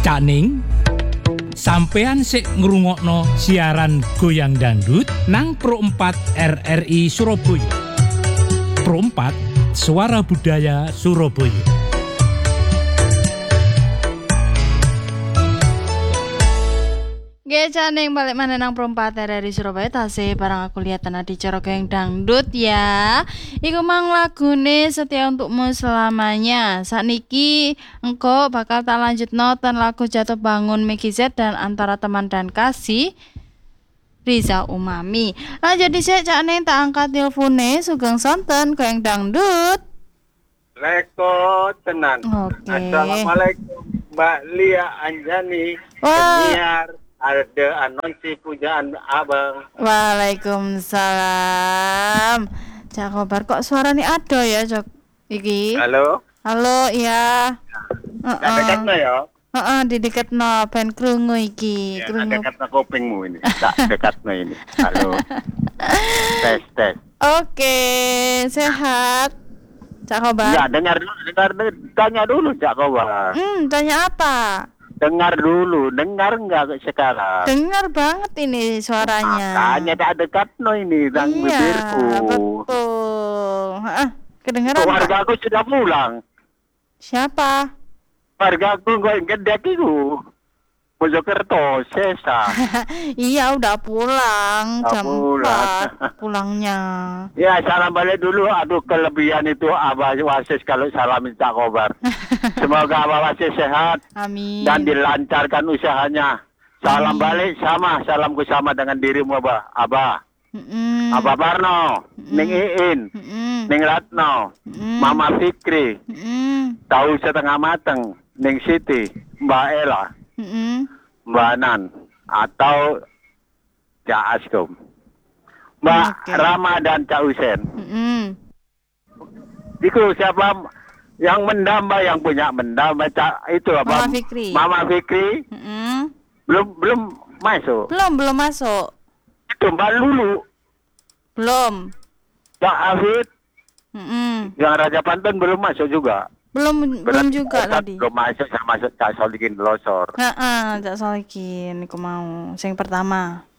Cak Ning, sampean sik ngrungokno siaran Goyang Dangdut nang Pro 4 RRI Surabaya. Pro 4, Suara Budaya Surabaya. Cak Ning balik mana nang Pro 4 RRI Surabaya tasih barang aku lihat di cara Goyang Dangdut ya. Iku mang lagune Setia Untukmu Selamanya. Sakniki engko bakal tak lanjut noten lagu Jatuh Bangun Meggy Z dan Antara Teman dan Kasih Riza Umami. Lanjut dhisik Cak Ning tak angkat telpone sugeng sonten Goyang Dangdut. Leko tenan. Oke. Assalamualaikum Mbak Lia Anjani. Wah. Penyiar ada anonsi pujaan abang. Waalaikumsalam. Cak Kobar kok suaranya ado ya Cok iki? Halo. Halo iya. Tak dekatno ya. Dideketno ben krungu iki. Tak Krungu. dekatno kupingmu ini. Tak dekatno ini. Halo. Tes. Oke, sehat. Cak Kobar. Ya, dengar tanya dulu Cak Kobar. Tanya apa? Dengar dulu, dengar enggak sekarang? Dengar banget ini suaranya. Makanya tak dekatno ini dan bibirku. Betul. Kedengeran Keluarga Pak? aku sudah pulang. Siapa? Keluarga aku gue gede itu. Mojokerto, Sesa. Iya udah pulang Udah jam pulang. 4 pulangnya. Ya, salam balik dulu. Aduh, kelebihan itu Abah Wasis kalau salamin Cak Kobar. Semoga Abah Wasis sehat Amin. dan dilancarkan usahanya. Salam balik sama, salamku sama dengan dirimu Abah. Abah Abah Parno, Ning Iin, Ning Ratno, Mama Fikri, tahu setengah mateng, Ning Siti, Mbak Ella, Mbak Nan, atau Cak Askom, Mbak Rama dan Cak Husen. Itu siapa yang mendamba, yang punya mendamba Cak itu apa? Mama Fikri. Belum masuk. Belum masuk. Itu Mbak Lulu. Belum. Cak Afid. Yang Raja Pantun belum masuk juga. Belum juga tadi. Belum masuk sama Cak Solikin Losor. Cak Solikin iku mau sing pertama.